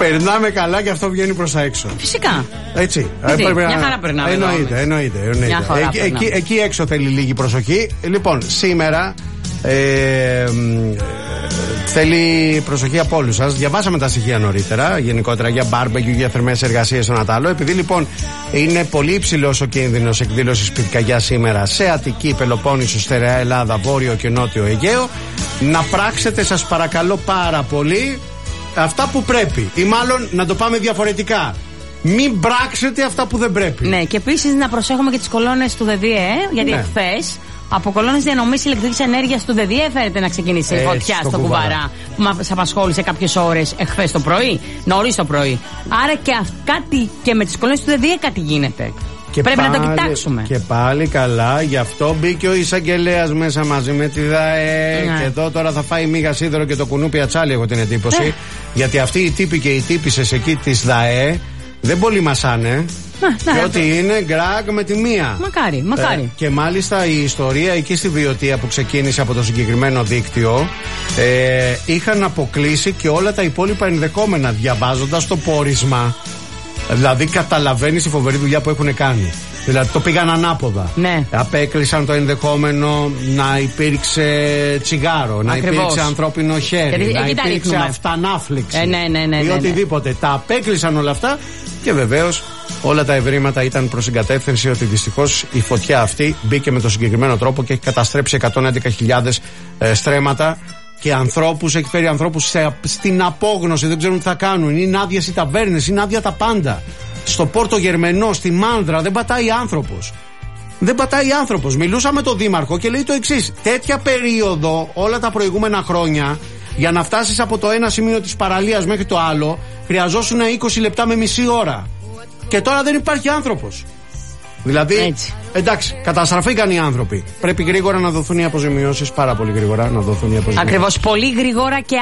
Περνάμε καλά και αυτό βγαίνει προς τα έξω. Φυσικά. Έτσι. Μια χαρά περνάμε. Εννοείται. Εκεί έξω θέλει λίγη προσοχή. Λοιπόν, σήμερα θέλει προσοχή από όλους σας. Διαβάσαμε τα στοιχεία νωρίτερα, γενικότερα για μπάρμπεκιου, για θερμές εργασίες στον Ατάλο. Επειδή λοιπόν είναι πολύ υψηλός ο κίνδυνος εκδήλωσης πυρκαγιάς σήμερα σε Αττική, Πελοπόννησο, Στερεά Ελλάδα, Βόρειο και Νότιο Αιγαίο, να πράξετε, σας παρακαλώ πάρα πολύ, αυτά που πρέπει. Ή μάλλον να το πάμε διαφορετικά. Μην πράξετε αυτά που δεν πρέπει. Ναι, και επίσης να προσέχουμε και τις κολόνες του ΔΔΕ, γιατί εχθές από κολόνες διανομής ηλεκτρικής ενέργειας του ΔΔΕ έφερεται να ξεκινήσει η φωτιά στο Κουβαρά, που μας απασχόλησε κάποιες ώρες εχθές το πρωί, νωρίς το πρωί. Άρα κάτι και με τις κολόνες του ΔΔΕ κάτι γίνεται. Και πρέπει να το κοιτάξουμε. Και πάλι καλά, γι' αυτό μπήκε ο εισαγγελέας μέσα μαζί με τη ΔΑΕ. Και εδώ τώρα θα φάει μίγα σίδερο και το κουνούπι ατσάλι, έχω την εντύπωση. Γιατί αυτοί οι τύποι και οι τύπισσες εκεί της ΔΑΕ δεν πολύ μασάνε. Και ό,τι είναι γκράκ με τη μία. Μακάρι. Και μάλιστα η ιστορία εκεί στη Βιωτία που ξεκίνησε από το συγκεκριμένο δίκτυο, είχαν αποκλείσει και όλα τα υπόλοιπα ενδεχόμενα, διαβάζοντας το πόρισμα. Δηλαδή καταλαβαίνεις η φοβερή δουλειά που έχουν κάνει. Δηλαδή το πήγαν ανάποδα. Ναι. Απέκλεισαν το ενδεχόμενο να υπήρξε τσιγάρο, να υπήρξε ανθρώπινο χέρι, να υπήρξε αυτανάφλιξη ή οτιδήποτε. Τα απέκλεισαν όλα αυτά και βεβαίως όλα τα ευρήματα ήταν προς την κατεύθυνση ότι δυστυχώς η φωτιά αυτή μπήκε με το συγκεκριμένο τρόπο και έχει καταστρέψει 111.000 στρέμματα. Και ανθρώπους, έχει φέρει ανθρώπους στην απόγνωση, δεν ξέρουν τι θα κάνουν. Είναι άδειες οι ταβέρνες, είναι άδεια τα πάντα. Στο Πόρτο Γερμενό, στη Μάνδρα, δεν πατάει άνθρωπος. Μιλούσα με τον δήμαρχο και λέει το εξής: τέτοια περίοδο, όλα τα προηγούμενα χρόνια, για να φτάσεις από το ένα σημείο της παραλίας μέχρι το άλλο, χρειαζόσουν 20 λεπτά με μισή ώρα. Και τώρα δεν υπάρχει άνθρωπος. Δηλαδή, έτσι. Εντάξει, καταστραφήκαν οι άνθρωποι. Πρέπει γρήγορα να δοθούν οι αποζημιώσεις, πάρα πολύ γρήγορα να δοθούν οι αποζημιώσεις. Ακριβώς, πολύ γρήγορα και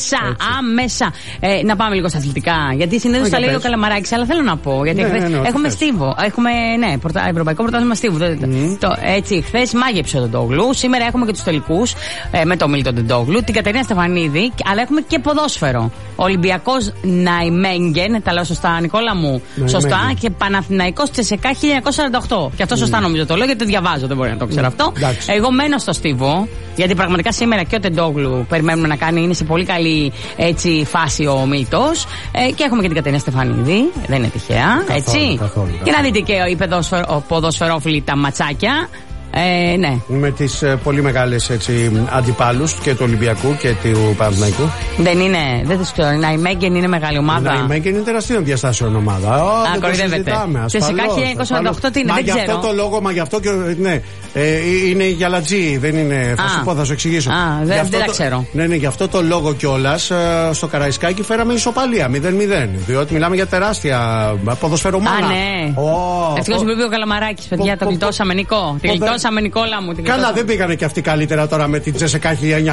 άμεσα. Να πάμε λίγο στα αθλητικά. Γιατί συνήθως τα λέει ο Καλαμαράκης, αλλά θέλω να πω. Γιατί έχουμε στίβο. Έχουμε ευρωπαϊκό πρωτάθλημα στίβου. Έτσι, χθες μάγεψε ο Ντεντόγλου. Σήμερα έχουμε και τους τελικούς με το Μίλτον Ντεντόγλου, την Κατερίνα Στεφανίδη, αλλά έχουμε και ποδόσφαιρο. Ολυμπιακός Ναϊμέγγεν, τα λέω σωστά, Νικόλα μου. Σωστά. Και Παναθηναϊκός Τσεσεκά 1948. Και αυτό σωστά νομίζω το λέω, γιατί το διαβάζω, δεν μπορεί να το ξέρω αυτό. Εγώ μένω στο στίβο, γιατί πραγματικά σήμερα και ο Τεντόγλου περιμένουμε να κάνει, είναι σε πολύ καλή έτσι, φάση ο Μίλτος. Και έχουμε και την Κατερίνα Στεφανίδη, δεν είναι τυχαία. Καθόλου. Και να δείτε και οι ποδοσφαιρόφιλοι τα ματσάκια. Ναι. Με τις πολύ μεγάλες αντιπάλους και του Ολυμπιακού και του Παναθηναϊκού. Δεν τις ξέρω. Η Ναϊμέγγεν είναι μεγάλη ομάδα. Η Ναϊμέγγεν είναι τεραστίων διαστάσεων ομάδα. Κορυδεύεται. Τσεσικά 1948 τι είναι, δεν ξέρω. Γι' αυτό το λόγο, γι' αυτό και. Ναι, είναι η Γιαλατζή, δεν είναι. Θα σου πω, θα σου εξηγήσω. Δεν τα ξέρω. Ναι, γι' αυτό το λόγο κιόλας στο Καραϊσκάκι φέραμε ισοπαλία 0-0. Διότι μιλάμε για τεράστια ποδοσφαιρομάνα. Ναι. Ευτυχώς που είπε ο Καλαμαράκης, παιδιά, το γλιτώσαμε, Νικό. Γλιτώσαμε, Νικόλα μου. Καλά, δεν πήγανε και αυτοί καλύτερα τώρα με την Τσεσεκά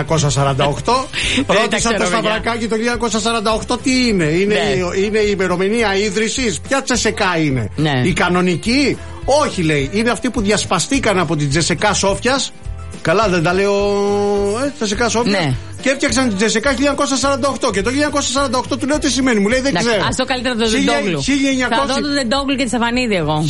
1948. Ρώτησα το Σταυρακάκι το 1948 τι είναι. Είναι η ημερομηνία ίδρυσης. Ποια Τσεσεκά είναι? Η κανονική? Όχι, λέει. Είναι αυτοί που διασπαστήκαν από την Τσεσεκά Σόφιας. Καλά, δεν τα λέω. Τσεσεκά Σόφιας. Ναι. Και έφτιαξαν την Τσεσεκά 1948. Και το 1948 του λέω τι σημαίνει. Μου λέει δεν ξέρω. Ας το καλύτερο το Ντεντόγλου. Θα δω το Ντεντόγλου και τη Στεφανίδη εγώ.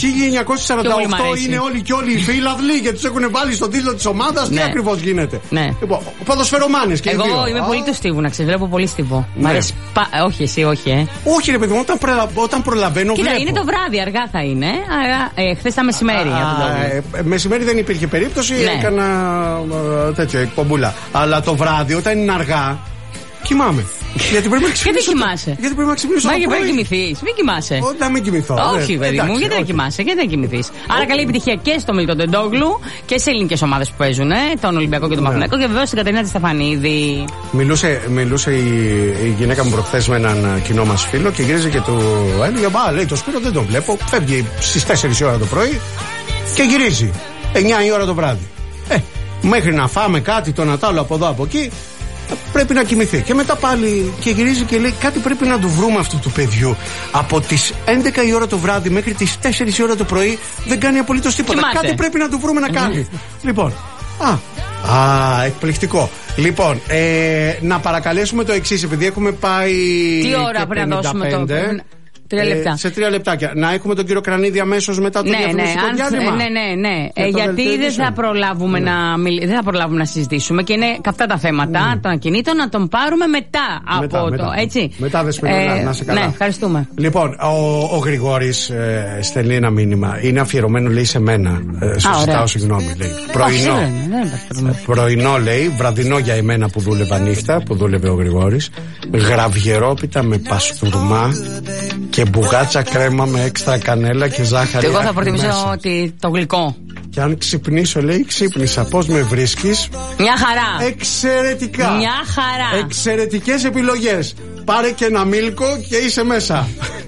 1948 είναι όλοι και όλοι οι φίλαθλοι και τους έχουν βάλει στον τίτλο της ομάδας. Τι ακριβώς γίνεται? Λοιπόν, ποδοσφαιρομάνες και οι δύο. Εγώ είμαι πολύ του στίβου, να ξέρεις. Βλέπω πολύ στίβο. Μ' αρέσει. Όχι, εσύ, όχι. Όχι, ρε παιδί μου, όταν προλαβαίνω. Κοίτα, είναι το βράδυ, αργά θα είναι. Χθες τα μεσημέρι. Μεσημέρι δεν υπήρχε περίπτωση. Έκανα τέτοιο εκπομπούλα. Αλλά το βράδυ όταν είναι αργά, κοιμάμαι. Γιατί πρέπει να ξυπνήσω. Γιατί κοιμάσαι? Γιατί πρέπει να ξυπνήσω. Μα πρέπει να κοιμηθείς. Μην κοιμάσαι. Να μην κοιμηθώ. Όχι, παιδί μου, γιατί να κοιμάσαι, γιατί να κοιμηθείς. Άρα καλή επιτυχία και στο Μίλτον Ντεντόγλου και σε ελληνικές ομάδες που παίζουν, τον Ολυμπιακό και τον Παναθηναϊκό, και βεβαίως στην Κατερίνα τη Στεφανίδη. Μιλούσε η γυναίκα μου προχθές με έναν κοινό μας φίλο και γύριζε και του έλεγε: μπα, λέει, το Σπύρο δεν τον βλέπω. Φεύγει στις 4 η ώρα το πρωί και γυρίζει 9 η ώρα το βράδυ. Μέχρι να φάμε κάτι, το Νατάλο από εδώ από εκεί, πρέπει να κοιμηθεί. Και μετά πάλι και γυρίζει και λέει: κάτι πρέπει να του βρούμε αυτού του παιδιού. Από τις 11 η ώρα το βράδυ μέχρι τις 4 η ώρα το πρωί δεν κάνει απολύτως τίποτα. Κάτι πρέπει να του βρούμε να κάνει. Λοιπόν, εκπληκτικό. Λοιπόν, να παρακαλέσουμε το εξής, επειδή έχουμε πάει. Τι ώρα πρέπει να δώσουμε το. 3 λεπτά. Σε 3 λεπτάκια. Να έχουμε τον κύριο Κρανίδη αμέσως μετά το διαφημιστικό διάλειμμα. Ναι. Γιατί δεν θα προλάβουμε δεν θα προλάβουμε να συζητήσουμε και είναι καυτά τα θέματα των ακινήτων, να τον πάρουμε μετά από το. Έτσι. Μετά Δεσποινούλα, να σε καλά. Ναι, ευχαριστούμε. Λοιπόν, ο Γρηγόρης στέλνει ένα μήνυμα. Είναι αφιερωμένο, λέει, σε μένα. Σου ζητάω συγγνώμη, λέει. Πρωινό, λέει, βραδινό για εμένα που δούλευα νύχτα, που δούλευε ο Γρηγόρης. Γραβιερόπιτα με παστούρμα και μπουγάτσα κρέμα με έξτρα κανέλα και ζάχαρη. Εγώ θα προτιμήσω το γλυκό. Και αν ξυπνήσω, λέει, ξύπνησα. Πώς με βρίσκεις? Μια χαρά. Εξαιρετικά. Μια χαρά. Εξαιρετικές επιλογές. Πάρε και ένα μίλκο και είσαι μέσα.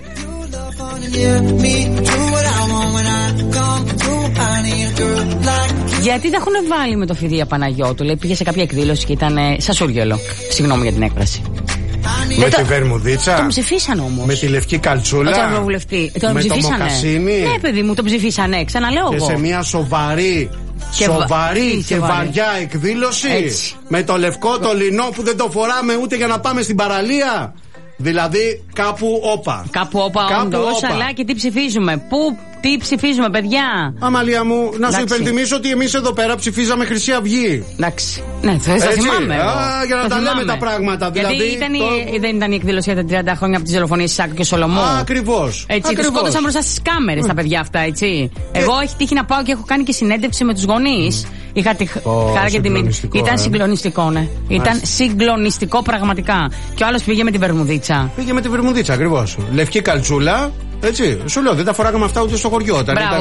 Γιατί τα έχουν βάλει με το Φιδία Παναγιώτου? Λέει, πήγε σε κάποια εκδήλωση και ήταν σασούργελο. Συγγνώμη για την έκφραση. Με τη βερμουδίτσα. Τον ψηφίσαν όμως. Με τη λευκή καλτσούλα. Τον ψηφίσανε. Το μοκασίνι. Ναι, παιδί μου, τον ψηφίσανε. Ξαναλέω εγώ. Και σε μια σοβαρή και βαριά εκδήλωση. Έτσι. Με το λευκό, το λινό που δεν το φοράμε ούτε για να πάμε στην παραλία. Δηλαδή κάπου όπα. Κάπου όπα, όντως, αλλά και τι ψηφίζουμε? Τι ψηφίζουμε, παιδιά? Αμαλία μου, να σου υπενθυμίσω ότι εμείς εδώ πέρα ψηφίζαμε Χρυσή Αυγή. Εντάξει. Ναι, θα θυμάμαι. Για να τα λέμε τα πράγματα. Γιατί δεν ήταν η εκδήλωση για τα 30 χρόνια από τις δολοφονίες Σάκου και Σολομού. Ακριβώς. Έτσι, τους σκότωσαν μπροστά στις κάμερες τα παιδιά αυτά, έτσι. Εγώ έχει τύχει να πάω και έχω κάνει και συνέντευξη με τους γονείς. Είχα τη χαρά και τιμή. Ήταν συγκλονιστικό, ναι. Ήταν συγκλονιστικό πραγματικά. Και ο άλλος πήγε με τη βερμουδίτσα. Πήγε με τη βερμουδίτσα, ακριβώς. Λευκή καλτσούλα. Έτσι, σου λέω, δεν τα φοράγαμε αυτά ούτε στο χωριό.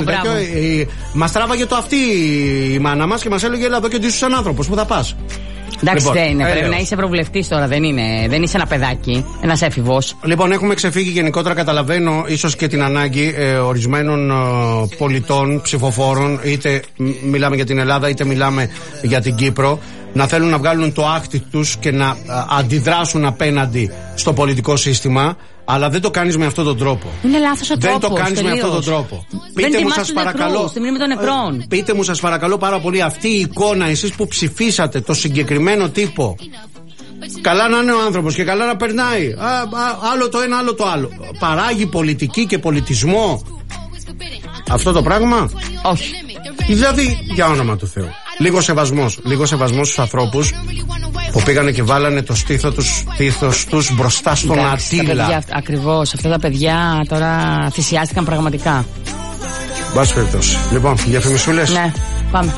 Μας τράβαγε το αυτή η μάνα μας και μας έλεγε, έλα εδώ και ντύσου σαν άνθρωπος, πού θα πας? Εντάξει, δεν είναι. Πρέπει να είσαι ευρωβουλευτής τώρα, δεν είσαι ένα παιδάκι, ένας έφηβος. Λοιπόν, έχουμε ξεφύγει γενικότερα, καταλαβαίνω ίσως και την ανάγκη ορισμένων πολιτών, ψηφοφόρων, είτε μιλάμε για την Ελλάδα είτε μιλάμε για την Κύπρο, να θέλουν να βγάλουν το άχτι τους και να αντιδράσουν απέναντι στο πολιτικό σύστημα. Αλλά δεν το κάνεις με αυτόν τον τρόπο. Είναι λάθος ο τρόπος. Δεν το κάνεις με αυτόν τον τρόπο. Πείτε μου, σας παρακαλώ. Στη μνήμη των νεκρών. Πείτε μου, σας παρακαλώ πάρα πολύ, αυτή η εικόνα, εσείς που ψηφίσατε το συγκεκριμένο τύπο. Καλά να είναι ο άνθρωπος και καλά να περνάει. Άλλο το ένα, άλλο το άλλο. Παράγει πολιτική και πολιτισμό αυτό το πράγμα? Όχι. Δηλαδή, για όνομα του Θεού. Λίγο σεβασμός στους ανθρώπους που πήγανε και βάλανε το στήθος τους μπροστά στον Αττίλα. Ακριβώς, αυτά τα παιδιά τώρα θυσιάστηκαν πραγματικά. Μπας περιπτώσει. Λοιπόν, διαφημισούλες. Ναι, πάμε.